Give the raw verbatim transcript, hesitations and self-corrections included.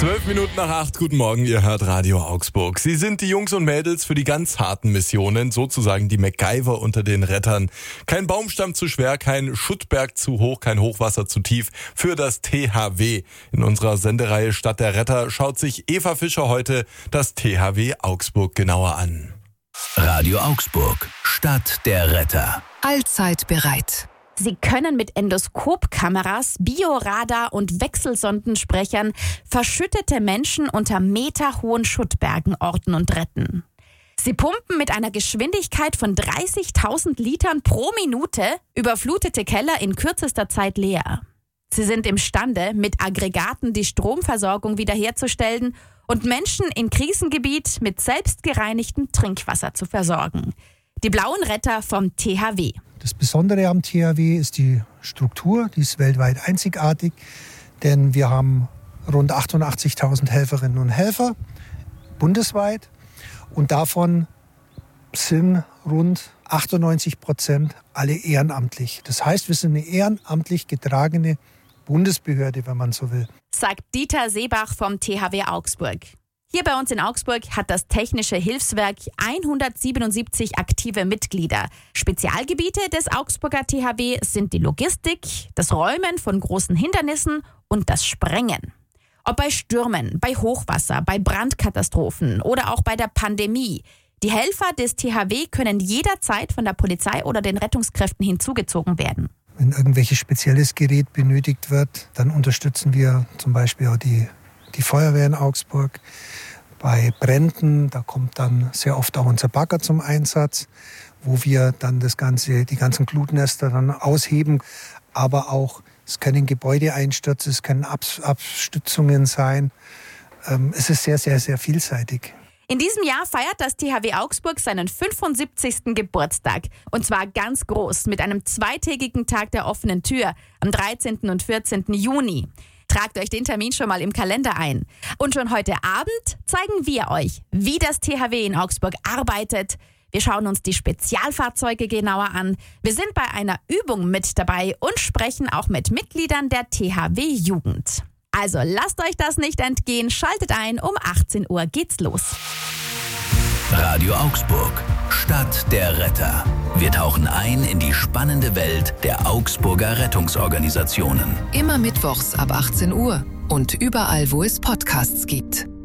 Zwölf Minuten nach acht, guten Morgen, ihr hört Radio Augsburg. Sie sind die Jungs und Mädels für die ganz harten Missionen, sozusagen die MacGyver unter den Rettern. Kein Baumstamm zu schwer, kein Schuttberg zu hoch, kein Hochwasser zu tief für das T H W. In unserer Sendereihe Stadt der Retter schaut sich Eva Fischer heute das T H W Augsburg genauer an. Radio Augsburg, Stadt der Retter. Allzeit bereit. Sie können mit Endoskopkameras, Bioradar und Wechselsondensprechern verschüttete Menschen unter meterhohen Schuttbergen orten und retten. Sie pumpen mit einer Geschwindigkeit von dreißigtausend Litern pro Minute überflutete Keller in kürzester Zeit leer. Sie sind imstande, mit Aggregaten die Stromversorgung wiederherzustellen und Menschen in Krisengebiet mit selbstgereinigtem Trinkwasser zu versorgen. Die blauen Retter vom T H W. Das Besondere am T H W ist die Struktur, die ist weltweit einzigartig, denn wir haben rund achtundachtzigtausend Helferinnen und Helfer bundesweit und davon sind rund achtundneunzig Prozent alle ehrenamtlich. Das heißt, wir sind eine ehrenamtlich getragene Bundesbehörde, wenn man so will. Sagt Dieter Seebach vom T H W Augsburg. Hier bei uns in Augsburg hat das Technische Hilfswerk hundertsiebenundsiebzig aktive Mitglieder. Spezialgebiete des Augsburger T H W sind die Logistik, das Räumen von großen Hindernissen und das Sprengen. Ob bei Stürmen, bei Hochwasser, bei Brandkatastrophen oder auch bei der Pandemie. Die Helfer des T H W können jederzeit von der Polizei oder den Rettungskräften hinzugezogen werden. Wenn irgendwelches spezielles Gerät benötigt wird, dann unterstützen wir zum Beispiel auch die Die Feuerwehr in Augsburg. Bei Bränden, da kommt dann sehr oft auch unser Bagger zum Einsatz, wo wir dann das Ganze, die ganzen Glutnester dann ausheben. Aber auch, es können Gebäudeeinstürze, es können Abs- Abstützungen sein. Ähm, es ist sehr, sehr, sehr vielseitig. In diesem Jahr feiert das T H W Augsburg seinen fünfundsiebzigsten Geburtstag. Und zwar ganz groß mit einem zweitägigen Tag der offenen Tür am dreizehnten und vierzehnten Juni. Tragt euch den Termin schon mal im Kalender ein. Und schon heute Abend zeigen wir euch, wie das T H W in Augsburg arbeitet. Wir schauen uns die Spezialfahrzeuge genauer an. Wir sind bei einer Übung mit dabei und sprechen auch mit Mitgliedern der T H W Jugend. Also lasst euch das nicht entgehen. Schaltet ein, um achtzehn Uhr geht's los. Radio Augsburg, Stadt der Retter. Wir tauchen ein in die spannende Welt der Augsburger Rettungsorganisationen. Immer mittwochs ab achtzehn Uhr und überall, wo es Podcasts gibt.